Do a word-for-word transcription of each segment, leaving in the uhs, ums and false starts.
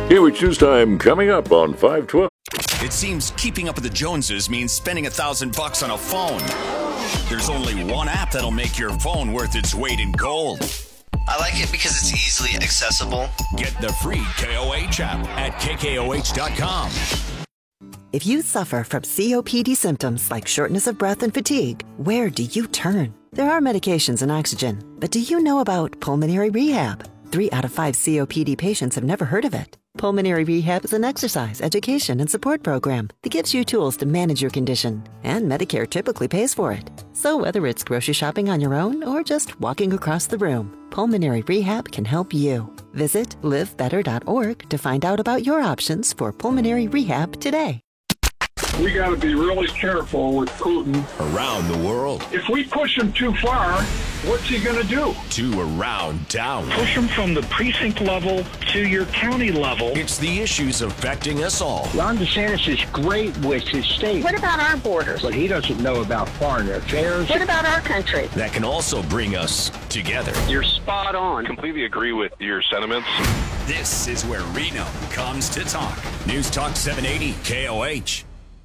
Here with News Time coming up on five twelve. It seems keeping up with the Joneses means spending a thousand bucks on a phone. There's only one app that'll make your phone worth its weight in gold. I like it because it's easily accessible. Get the free K O H app at K K O H dot com. If you suffer from C O P D symptoms like shortness of breath and fatigue, where do you turn? There are medications and oxygen, but do you know about pulmonary rehab? Three out of five C O P D patients have never heard of it. Pulmonary Rehab is an exercise, education, and support program that gives you tools to manage your condition, and Medicare typically pays for it. So whether it's grocery shopping on your own or just walking across the room, Pulmonary Rehab can help you. Visit live better dot org to find out about your options for pulmonary rehab today. We got to be really careful with Putin. Around the world. If we push him too far, what's he going to do? To around town. Push him from the precinct level to your county level. It's the issues affecting us all. Ron DeSantis is great with his state. What about our borders? But he doesn't know about foreign affairs. What about our country? That can also bring us together. You're spot on. Completely agree with your sentiments. This is where Reno comes to talk. News Talk seven eighty K O H.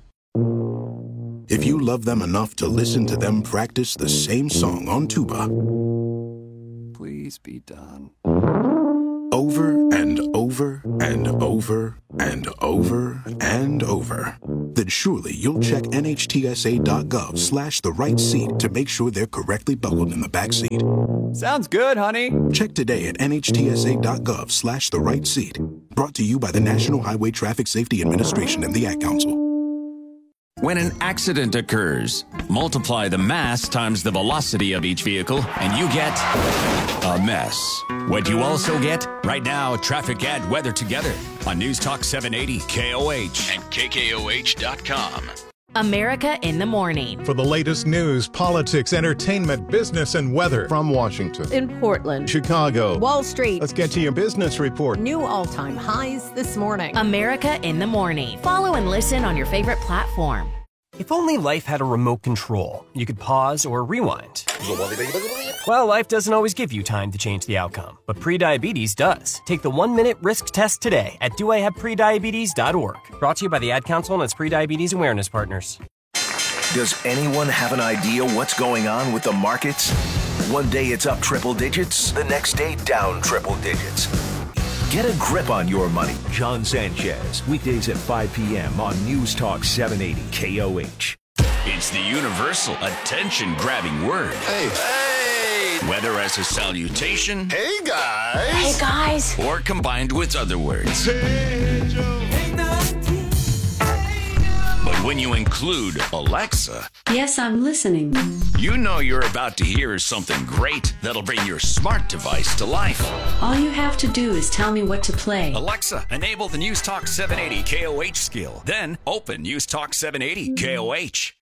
If you love them enough to listen to them practice the same song on tuba, please be done. Over and over and over and over and over, then surely you'll check N H T S A dot gov slash the right seat to make sure they're correctly buckled in the back seat. Sounds good, honey. Check today at N H T S A dot gov slash the right seat. Brought to you by the National Highway Traffic Safety Administration and the Ad Council. When an accident occurs, multiply the mass times the velocity of each vehicle, and you get a mess. What you also get? Right now, traffic and weather together on News Talk seven eighty K O H and K K O H dot com. America in the Morning. For the latest news, politics, entertainment, business, and weather from Washington, in Portland, Chicago, Wall Street. Let's get to your business report. New all-time highs this morning. America in the Morning. Follow and listen on your favorite platform. If only life had a remote control, you could pause or rewind. Well, life doesn't always give you time to change the outcome, but prediabetes does. Take the one-minute risk test today at do I have prediabetes dot org. Brought to you by the Ad Council and its prediabetes awareness partners. Does anyone have an idea what's going on with the markets? One day it's up triple digits, the next day down triple digits. Get a grip on your money. John Sanchez, weekdays at five p.m. on News Talk seven eighty K O H. It's the universal attention-grabbing word. Hey, hey! Whether as a salutation, hey guys, hey guys, or combined with other words. Hey, Joe. But when you include Alexa, yes, I'm listening. You know you're about to hear something great that'll bring your smart device to life. All you have to do is tell me what to play. Alexa, enable the News Talk seven eighty K O H skill. Then open News Talk seven eighty K O H.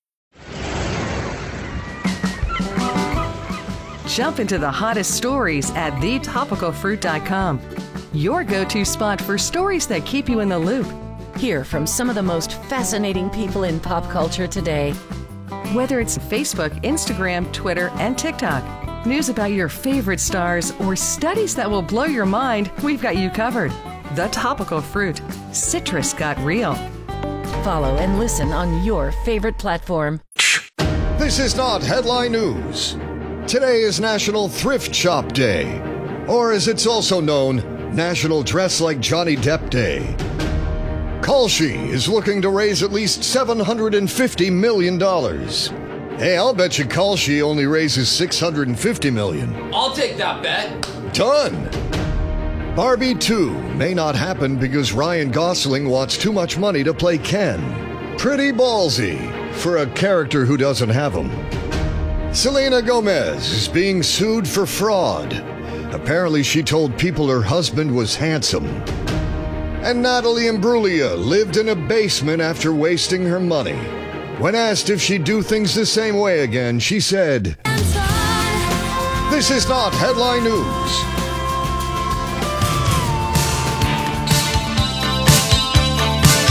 Jump into the hottest stories at the topical fruit dot com. Your go-to spot for stories that keep you in the loop. Hear from some of the most fascinating people in pop culture today. Whether it's Facebook, Instagram, Twitter, and TikTok, news about your favorite stars, or studies that will blow your mind, we've got you covered. The Topical Fruit. Citrus got real. Follow and listen on your favorite platform. This is not headline news. Today is National Thrift Shop Day, or as it's also known, National Dress Like Johnny Depp Day. Kalshi is looking to raise at least seven hundred fifty million dollars. Hey, I'll bet you Kalshi only raises six hundred fifty million dollars. I'll take that bet. Done. Barbie two may not happen because Ryan Gosling wants too much money to play Ken. Pretty ballsy for a character who doesn't have them. Selena Gomez is being sued for fraud. Apparently she told people her husband was handsome. And Natalie Imbruglia lived in a basement after wasting her money. When asked if she'd do things the same way again, she said, "This is not headline news."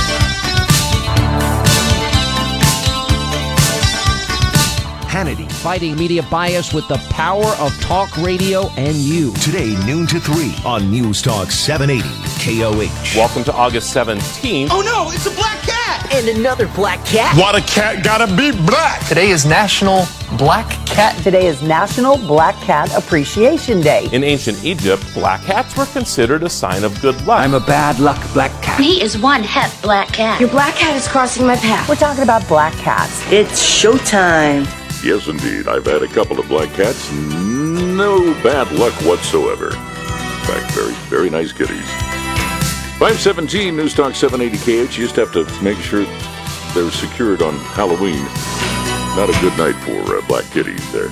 Hannity fighting media bias with the power of talk radio and you. Today, noon to three on News Talk seven eighty K O H. Welcome to August seventeenth. Oh no, it's a black cat! And another black cat. Why the cat gotta be black? Today is National Black Cat. Today is National Black Cat Appreciation Day. In ancient Egypt, black cats were considered a sign of good luck. I'm a bad luck black cat. Me is one hep black cat. Your black cat is crossing my path. We're talking about black cats. It's showtime. Yes, indeed. I've had a couple of black cats. No bad luck whatsoever. In fact, very, very nice kitties. five seventeen, News Talk seven eighty K H. You just have to make sure they're secured on Halloween. Not a good night for uh, black kitties there.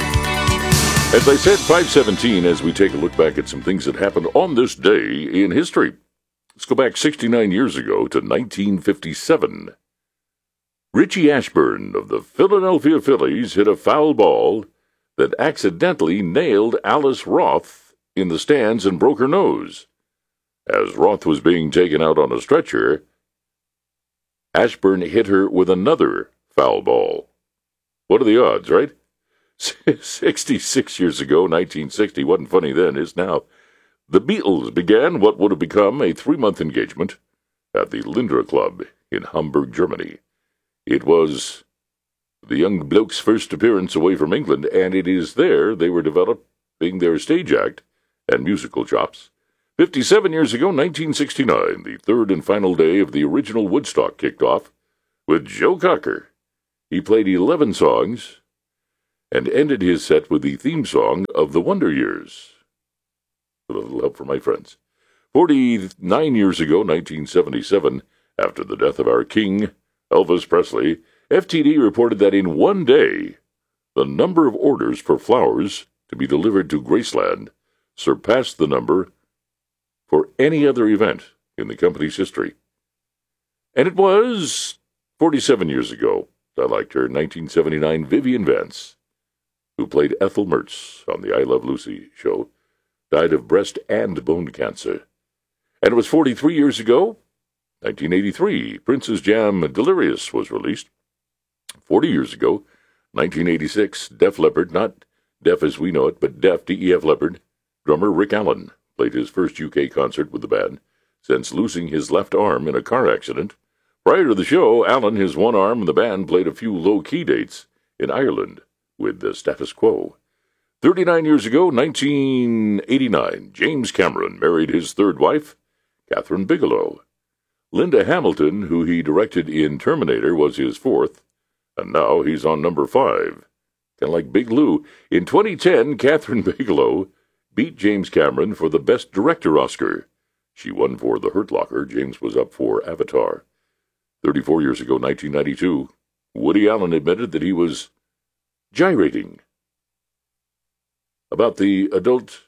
As I said, five seventeen, as we take a look back at some things that happened on this day in history. Let's go back sixty-nine years ago to nineteen fifty-seven. Richie Ashburn of the Philadelphia Phillies hit a foul ball that accidentally nailed Alice Roth in the stands and broke her nose. As Roth was being taken out on a stretcher, Ashburn hit her with another foul ball. What are the odds, right? sixty-six years ago, nineteen sixty, wasn't funny then, is now. The Beatles began what would have become a three-month engagement at the Lindner Club in Hamburg, Germany. It was the young bloke's first appearance away from England, and it is there they were developing their stage act and musical chops. Fifty-seven years ago, nineteen sixty-nine, the third and final day of the original Woodstock kicked off with Joe Cocker. He played eleven songs and ended his set with the theme song of The Wonder Years. A little help from my friends. Forty-nine years ago, nineteen seventy-seven, after the death of our king, Elvis Presley, F T D reported that in one day, the number of orders for flowers to be delivered to Graceland surpassed the number for any other event in the company's history. And it was forty-seven years ago, I liked her, nineteen seventy-nine, Vivian Vance, who played Ethel Mertz on the I Love Lucy show, died of breast and bone cancer. And it was forty-three years ago, nineteen eighty-three, Prince's Jam Delirious was released. forty years ago, nineteen eighty-six, Def Leppard, not Def as we know it, but Def, D E F Leppard, drummer Rick Allen played his first U K concert with the band since losing his left arm in a car accident. Prior to the show, Allen, his one arm, and the band played a few low-key dates in Ireland with the Status Quo. thirty-nine years ago, nineteen eighty-nine, James Cameron married his third wife, Catherine Bigelow. Linda Hamilton, who he directed in Terminator, was his fourth, and now he's on number five. Kind of like Big Lou. In twenty ten, Catherine Bigelow beat James Cameron for the Best Director Oscar. She won for The Hurt Locker. James was up for Avatar. thirty-four years ago, nineteen ninety-two, Woody Allen admitted that he was gyrating about the adult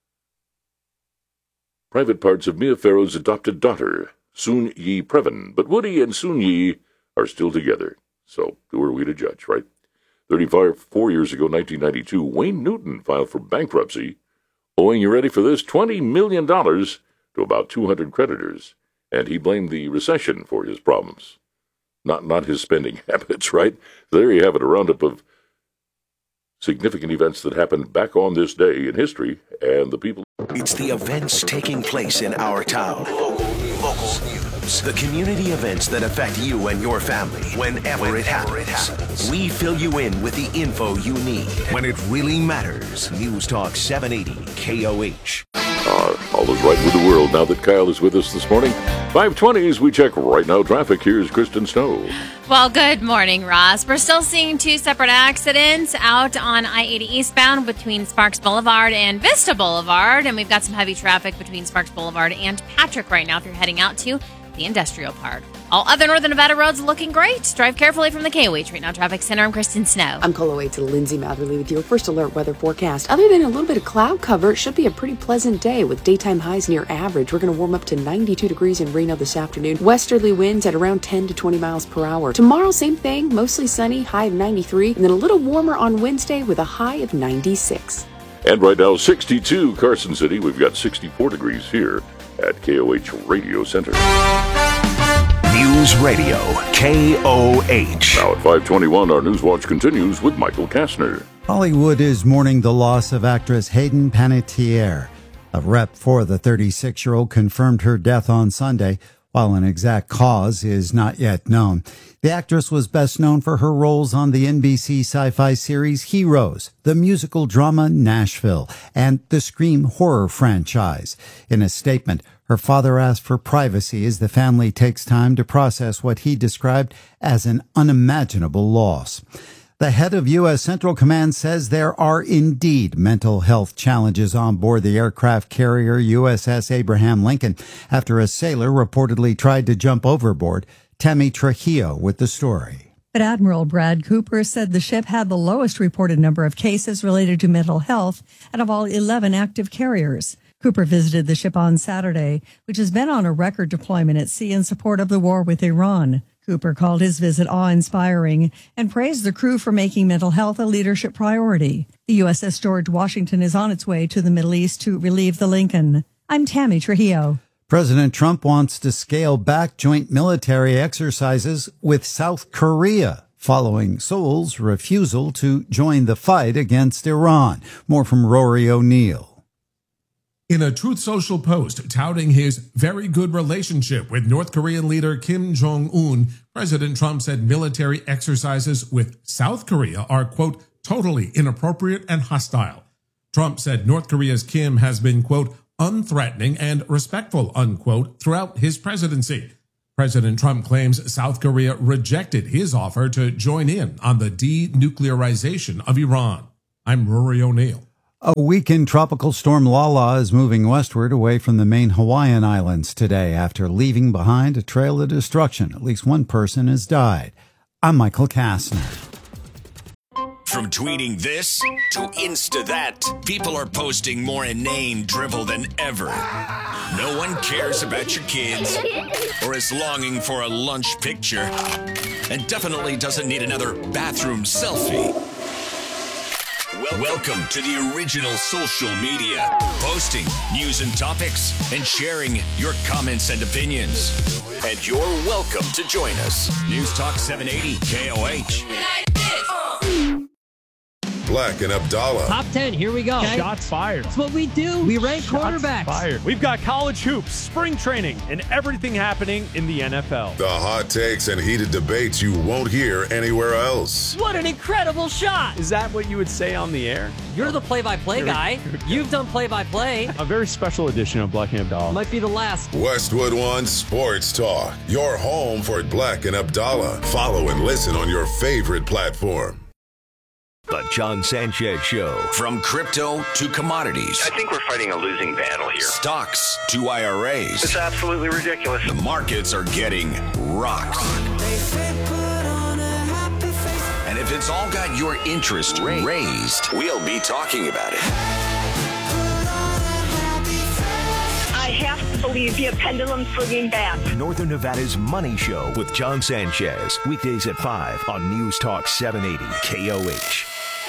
private parts of Mia Farrow's adopted daughter, Soon Yi Previn. But Woody and Soon Yi are still together, so who are we to judge, right? thirty-four years ago, nineteen ninety-two, Wayne Newton filed for bankruptcy, owing, you ready for this, twenty million dollars to about two hundred creditors, and he blamed the recession for his problems. Not not his spending habits, right? So there you have it, a roundup of significant events that happened back on this day in history, and the people... It's the events taking place in our town. Local, local news. The community events that affect you and your family whenever, whenever it, happens. it happens. We fill you in with the info you need when it really matters. News Talk seven eighty K O H. Uh, all is right with the world now that Kyle is with us this morning. five twenty as we check right now traffic. Here's Kristen Snow. Well, good morning, Ross. We're still seeing two separate accidents out on I eighty eastbound between Sparks Boulevard and Vista Boulevard. And we've got some heavy traffic between Sparks Boulevard and Patrick right now if you're heading out to the industrial park. All other Northern Nevada roads looking great. Drive carefully from the K O H Right Now Traffic Center. I'm Kristen Snow. I'm Colo eight to Lindsay Matherly with your first alert weather forecast. Other than a little bit of cloud cover, it should be a pretty pleasant day with daytime highs near average. We're going to warm up to ninety-two degrees in Reno this afternoon. Westerly winds at around ten to twenty miles per hour. Tomorrow, same thing, mostly sunny, high of ninety-three, and then a little warmer on Wednesday with a high of ninety-six. And right now, sixty-two Carson City. We've got sixty-four degrees here at K O H Radio Center. News Radio, K O H. Now at five twenty-one, our News Watch continues with Michael Kastner. Hollywood is mourning the loss of actress Hayden Panettiere. A rep for the thirty-six-year-old confirmed her death on Sunday, while an exact cause is not yet known. The actress was best known for her roles on the N B C sci-fi series Heroes, the musical drama Nashville, and the Scream horror franchise. In a statement, her father asked for privacy as the family takes time to process what he described as an unimaginable loss. The head of U S Central Command says there are indeed mental health challenges on board the aircraft carrier U S S Abraham Lincoln after a sailor reportedly tried to jump overboard. Tammy Trujillo with the story. But Admiral Brad Cooper said the ship had the lowest reported number of cases related to mental health out of all eleven active carriers. Cooper visited the ship on Saturday, which has been on a record deployment at sea in support of the war with Iran. Cooper called his visit awe-inspiring and praised the crew for making mental health a leadership priority. The U S S George Washington is on its way to the Middle East to relieve the Lincoln. I'm Tammy Trujillo. President Trump wants to scale back joint military exercises with South Korea, following Seoul's refusal to join the fight against Iran. More from Rory O'Neill. In a Truth Social post touting his very good relationship with North Korean leader Kim Jong-un, President Trump said military exercises with South Korea are, quote, totally inappropriate and hostile. Trump said North Korea's Kim has been, quote, unthreatening and respectful, unquote, throughout his presidency. President Trump claims South Korea rejected his offer to join in on the denuclearization of Iran. I'm Rory O'Neill. A weakened tropical storm Lala is moving westward away from the main Hawaiian Islands today after leaving behind a trail of destruction. At least one person has died. I'm Michael Kastner. From tweeting this to Insta that, people are posting more inane drivel than ever. No one cares about your kids or is longing for a lunch picture and definitely doesn't need another bathroom selfie. Welcome to the original social media, posting news and topics and sharing your comments and opinions. And you're welcome to join us. News Talk seven eighty K O H. Black and Abdallah. Top ten, here we go. Okay. Shots fired. That's what we do. We rank Shots quarterbacks. Fired. We've got college hoops, spring training, and everything happening in the N F L. The hot takes and heated debates you won't hear anywhere else. What an incredible shot. Is that what you would say on the air? You're the play-by-play guy. You've done play-by-play. A very special edition of Black and Abdallah. Might be the last. Westwood One Sports Talk. Your home for Black and Abdallah. Follow and listen on your favorite platform. The John Sanchez Show. From crypto to commodities. I think we're fighting a losing battle here. Stocks to I R As. It's absolutely ridiculous. The markets are getting rocked. And if it's all got your interest raised, we'll be talking about it. I have to believe the pendulum swinging back. Northern Nevada's Money Show with John Sanchez. Weekdays at five on News Talk seven eighty K O H.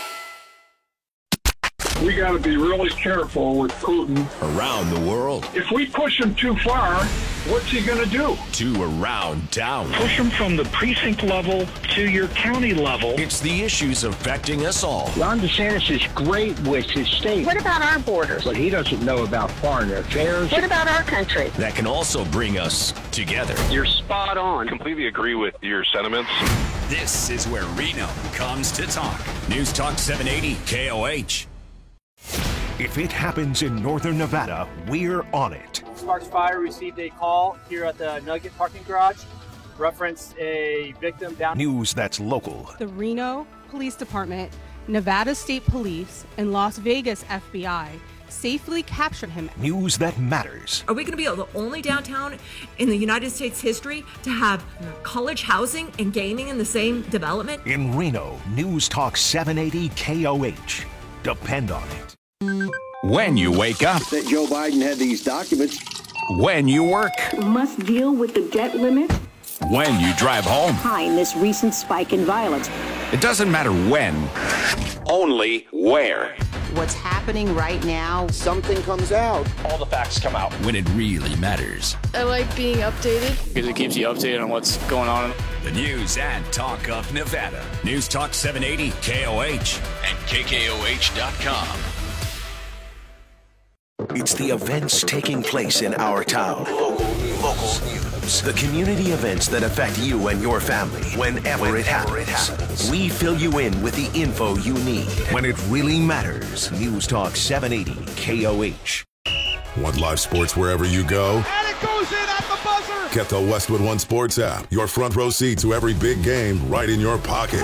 We got to be really careful with Putin. Around the world. If we push him too far, what's he going to do? To around town. Push him from the precinct level to your county level. It's the issues affecting us all. Ron DeSantis is great with his state. What about our borders? But he doesn't know about foreign affairs. What about our country? That can also bring us together. You're spot on. Completely agree with your sentiments. This is where Reno comes to talk. News Talk seven eighty K O H. If it happens in Northern Nevada, we're on it. Sparks Fire received a call here at the Nugget parking garage. Referenced a victim down. News that's local. The Reno Police Department, Nevada State Police, and Las Vegas F B I safely captured him. News that matters. Are we going to be the only downtown in the United States history to have college housing and gaming in the same development? In Reno, News Talk seven eighty K O H. Depend on it. When you wake up. That Joe Biden had these documents. When you work. Must deal with the debt limit. When you drive home. Behind this recent spike in violence. It doesn't matter when, only where. what's happening right now. Something comes out. All the facts come out. When it really matters. I like being updated. Because it keeps you updated on what's going on. The news and talk of Nevada. News Talk seven eighty K O H and K K O H dot com. It's the events taking place in our town. Local news. Local news. The community events that affect you and your family whenever, whenever it, happens. it happens. We fill you in with the info you need when it really matters. News Talk seven eighty K O H. Want live sports wherever you go? And it goes in at the buzzer! Get the Westwood One Sports app. Your front row seat to every big game right in your pocket.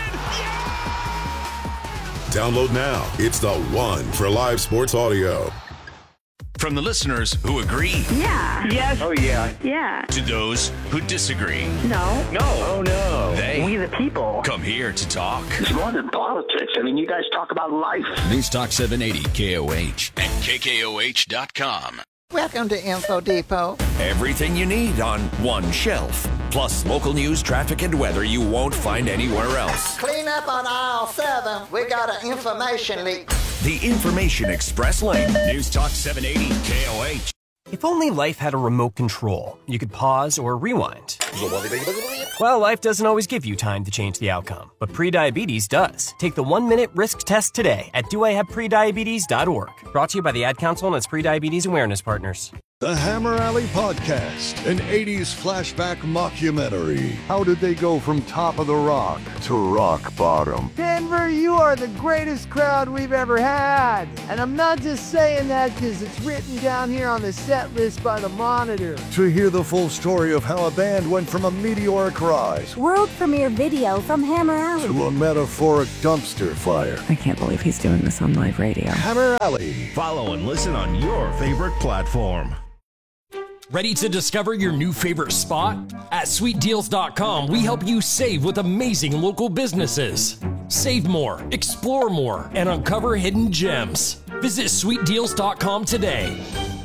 Download now. It's the one for live sports audio. From the listeners who agree. Yeah. Yes. Oh, yeah. Yeah. To those who disagree. No. No. Oh, no. They We the people. come here to talk. It's more than politics. I mean, you guys talk about life. News Talk seven eighty K O H and K K O H dot com. Welcome to Info Depot. Everything you need on one shelf. Plus local news, traffic, and weather you won't find anywhere else. Clean up on aisle seven. We got an information leak. The Information Express Lane. News Talk seven eighty K O H. If only life had a remote control, you could pause or rewind. Well, life doesn't always give you time to change the outcome, but prediabetes does. Take the one-minute risk test today at do I have prediabetes dot org. Brought to you by the Ad Council and its Prediabetes Awareness Partners. The Hammer Alley Podcast, an eighties flashback mockumentary. How did they go from top of the rock to rock bottom? Denver, you are the greatest crowd we've ever had. And I'm not just saying that because it's written down here on the set list by the Monitor. To hear the full story of how a band went from a meteoric rise, world premiere video from Hammer Alley, to a metaphoric dumpster fire. I can't believe he's doing this on live radio. Hammer Alley. Follow and listen on your favorite platform. Ready to discover your new favorite spot? At sweet deals dot com, we help you save with amazing local businesses. Save more, explore more, and uncover hidden gems. Visit sweet deals dot com today.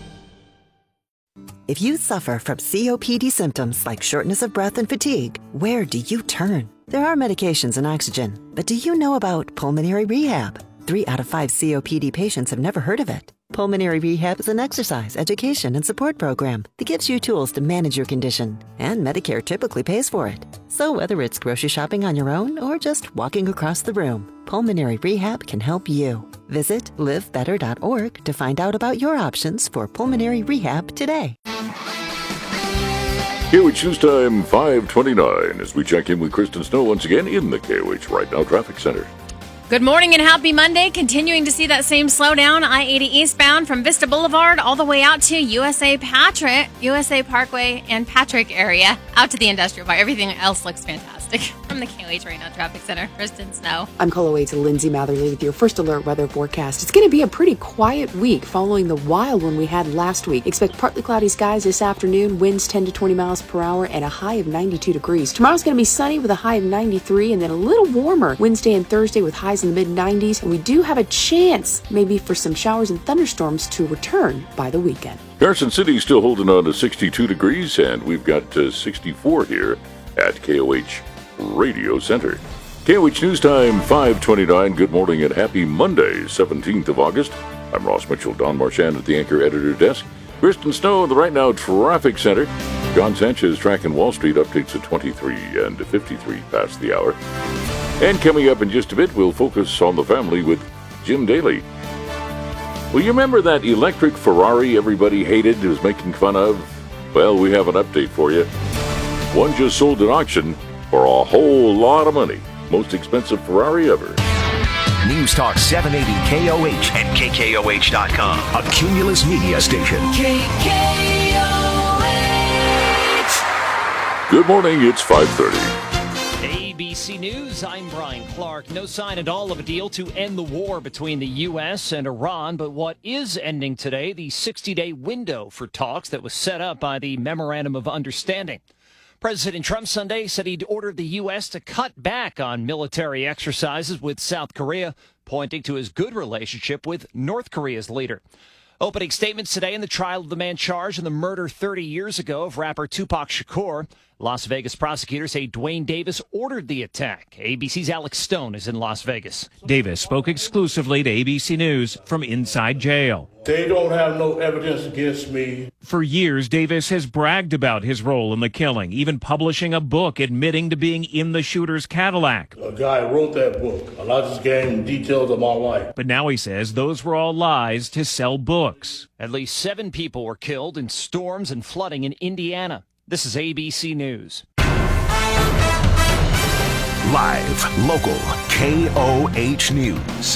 If you suffer from C O P D symptoms like shortness of breath and fatigue, where do you turn? There are medications and oxygen, but do you know about pulmonary rehab? Three out of five C O P D patients have never heard of it. Pulmonary Rehab is an exercise, education, and support program that gives you tools to manage your condition, and Medicare typically pays for it. So whether it's grocery shopping on your own or just walking across the room, Pulmonary Rehab can help you. Visit live better dot org to find out about your options for pulmonary rehab today. K O H News Time five twenty-nine as we check in with Kristen Snow once again in the K O H Right Now Traffic Center. Good morning and happy Monday. Continuing to see that same slowdown, I eighty eastbound from Vista Boulevard all the way out to U S A Patrick, U S A Parkway and Patrick area, out to the industrial park. Everything else looks fantastic. From the K O H Right Now Traffic Center, Kristen Snow. I'm Colo Waits and Lindsay Matherly with your first alert weather forecast. It's going to be a pretty quiet week following the wild one we had last week. Expect partly cloudy skies this afternoon, winds ten to twenty miles per hour, and a high of ninety-two degrees. Tomorrow's going to be sunny with a high of ninety-three, and then a little warmer Wednesday and Thursday with highs in the mid nineties, and we do have a chance maybe for some showers and thunderstorms to return by the weekend. Carson City still holding on to sixty-two degrees, and we've got uh, sixty-four here at K O H Radio Center. K O H News Time five twenty-nine. Good morning and happy Monday, seventeenth of August. I'm Ross Mitchell, Don Marchand at the Anchor Editor Desk. Kristen Snow at the Right Now Traffic Center. John Sanchez tracking Wall Street updates at twenty-three and fifty-three past the hour. And coming up in just a bit, we'll focus on the family with Jim Daly. Well, you remember that electric Ferrari everybody hated, was making fun of? Well, we have an update for you. One just sold at auction for a whole lot of money. Most expensive Ferrari ever. News Talk seven eighty K O H and K K O H dot com, a Cumulus media station. K K O H. Good morning, it's five thirty. A B C News, I'm Brian Clark. No sign at all of a deal to end the war between the U S and Iran, but what is ending today, the sixty-day window for talks that was set up by the Memorandum of Understanding. President Trump Sunday said he'd ordered the U S to cut back on military exercises with South Korea, pointing to his good relationship with North Korea's leader. Opening statements today in the trial of the man charged in the murder thirty years ago of rapper Tupac Shakur. Las Vegas prosecutors say Dwayne Davis ordered the attack. A B C's Alex Stone is in Las Vegas. Davis spoke exclusively to A B C News from inside jail. They don't have no evidence against me. For years, Davis has bragged about his role in the killing, even publishing a book admitting to being in the shooter's Cadillac. A guy wrote that book, and I just gave him details of my life. But now he says those were all lies to sell books. At least seven people were killed in storms and flooding in Indiana. This is A B C News. Live, local, K O H News.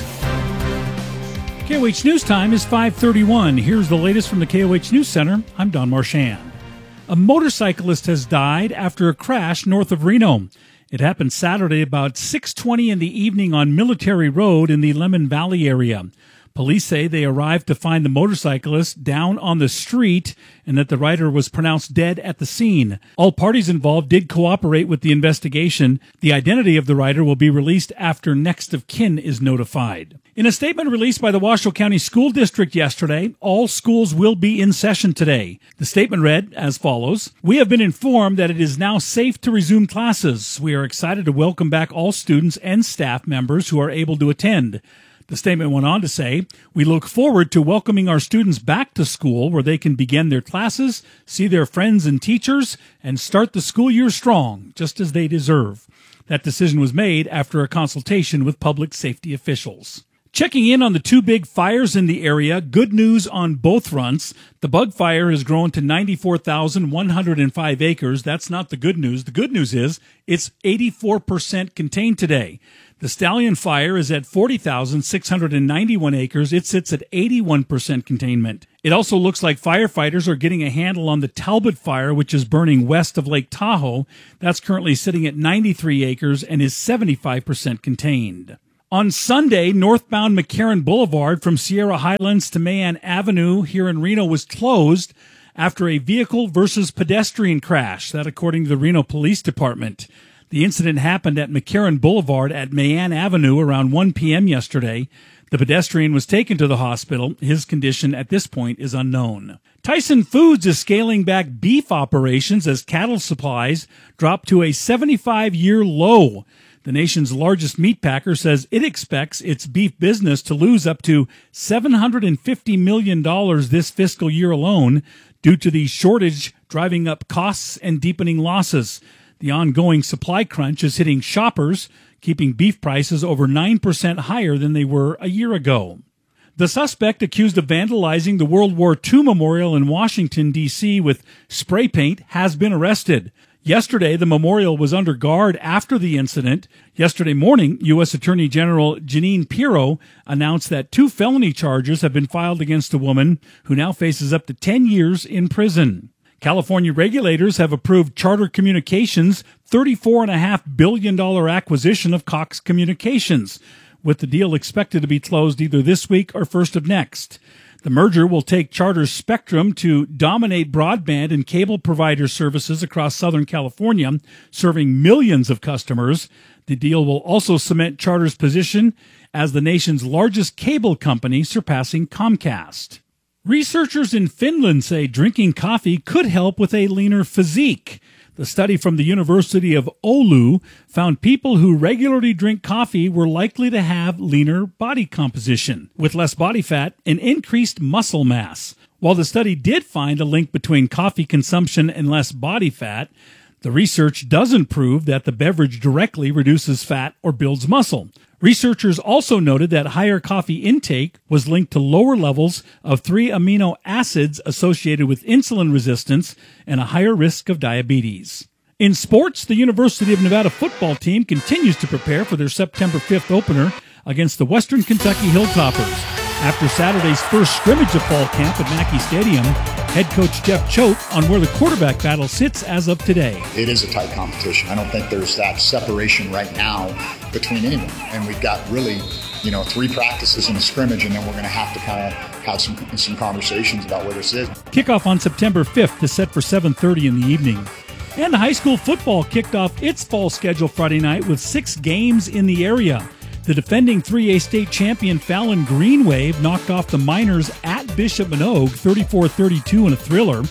K O H News time is five thirty-one. Here's the latest from the K O H News Center. I'm Don Marchand. A motorcyclist has died after a crash north of Reno. It happened Saturday about six twenty in the evening on Military Road in the Lemon Valley area. Police say they arrived to find the motorcyclist down on the street and that the rider was pronounced dead at the scene. All parties involved did cooperate with the investigation. The identity of the rider will be released after next of kin is notified. In a statement released by the Washoe County School District yesterday, all schools will be in session today. The statement read as follows: "We have been informed that it is now safe to resume classes. We are excited to welcome back all students and staff members who are able to attend." The statement went on to say, "We look forward to welcoming our students back to school where they can begin their classes, see their friends and teachers, and start the school year strong, just as they deserve." That decision was made after a consultation with public safety officials. Checking in on the two big fires in the area, good news on both fronts. The bug fire has grown to ninety-four thousand one hundred five acres. That's not the good news. The good news is it's eighty-four percent contained today. The Stallion Fire is at forty thousand six hundred ninety-one acres. It sits at eighty-one percent containment. It also looks like firefighters are getting a handle on the Talbot Fire, which is burning west of Lake Tahoe. That's currently sitting at ninety-three acres and is seventy-five percent contained. On Sunday, northbound McCarran Boulevard from Sierra Highlands to Mayan Avenue here in Reno was closed after a vehicle versus pedestrian crash. That according to the Reno Police Department. The incident happened at McCarran Boulevard at Mayan Avenue around one p.m. yesterday. The pedestrian was taken to the hospital. His condition at this point is unknown. Tyson Foods is scaling back beef operations as cattle supplies drop to a seventy-five-year low. The nation's largest meat packer says it expects its beef business to lose up to seven hundred fifty million dollars this fiscal year alone due to the shortage driving up costs and deepening losses. The ongoing supply crunch is hitting shoppers, keeping beef prices over nine percent higher than they were a year ago. The suspect accused of vandalizing the World War Two memorial in Washington, D C with spray paint has been arrested. Yesterday, the memorial was under guard after the incident. Yesterday morning, U S Attorney General Jeanine Pirro announced that two felony charges have been filed against a woman who now faces up to ten years in prison. California regulators have approved Charter Communications' thirty-four point five billion dollars acquisition of Cox Communications, with the deal expected to be closed either this week or first of next. The merger will take Charter's spectrum to dominate broadband and cable provider services across Southern California, serving millions of customers. The deal will also cement Charter's position as the nation's largest cable company, surpassing Comcast. Researchers in Finland say drinking coffee could help with a leaner physique. The study from the University of Oulu found people who regularly drink coffee were likely to have leaner body composition, with less body fat and increased muscle mass. While the study did find a link between coffee consumption and less body fat, the research doesn't prove that the beverage directly reduces fat or builds muscle. Researchers also noted that higher coffee intake was linked to lower levels of three amino acids associated with insulin resistance and a higher risk of diabetes. In sports, the University of Nevada football team continues to prepare for their September fifth opener against the Western Kentucky Hilltoppers. After Saturday's first scrimmage of fall camp at Mackey Stadium, head coach Jeff Choate on where the quarterback battle sits as of today. It is a tight competition. I don't think there's that separation right now between anyone. And we've got really, you know, three practices and a scrimmage, and then we're going to have to kind of have some some conversations about where this is. Kickoff on September fifth is set for seven thirty in the evening. And high school football kicked off its fall schedule Friday night with six games in the area. The defending three A state champion Fallon Green Wave knocked off the Miners at Bishop Manogue thirty-four thirty-two in a thriller.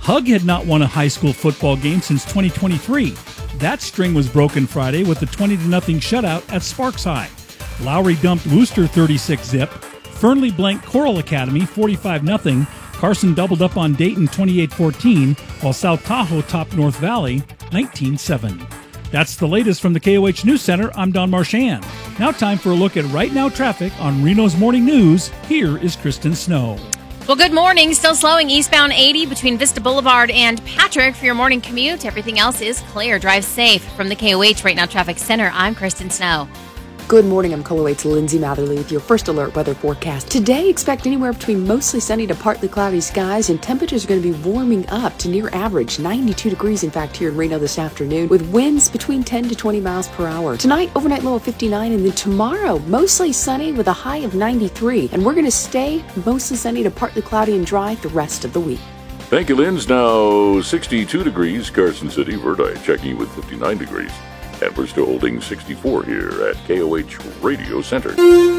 Hug had not won a high school football game since twenty twenty-three. That string was broken Friday with a twenty to nothing shutout at Sparks High. Lowry dumped Worcester thirty-six zip. Fernley blanked Coral Academy forty-five nothing. Carson doubled up on Dayton twenty-eight fourteen, while South Tahoe topped North Valley nineteen seven. That's the latest from the K O H News Center. I'm Don Marchand. Now time for a look at Right Now traffic on Reno's Morning News. Here is Kristen Snow. Well, good morning. Still slowing eastbound eighty between Vista Boulevard and Patrick for your morning commute. Everything else is clear. Drive safe. From the K O H Right Now Traffic Center, I'm Kristen Snow. Good morning, I'm K O H's Lindsay Matherly with your first alert weather forecast. Today, expect anywhere between mostly sunny to partly cloudy skies, and temperatures are going to be warming up to near average, ninety-two degrees in fact here in Reno this afternoon, with winds between ten to twenty miles per hour. Tonight, overnight low of fifty-nine, and then tomorrow, mostly sunny with a high of ninety-three, and we're going to stay mostly sunny to partly cloudy and dry the rest of the week. Thank you, Linz. Now sixty-two degrees, Carson City. Verdi checking you with fifty-nine degrees. And we're still holding sixty-four here at K O H Radio Center.